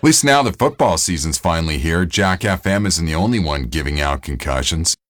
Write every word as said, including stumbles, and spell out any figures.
At least now that football season's finally here, Jack F M isn't the only one giving out concussions.